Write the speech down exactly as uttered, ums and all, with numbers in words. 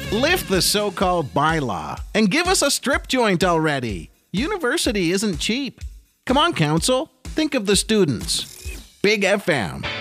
Lift the so-called bylaw and give us a strip joint already. University isn't cheap. Come on, council. Think of the students. Big F M.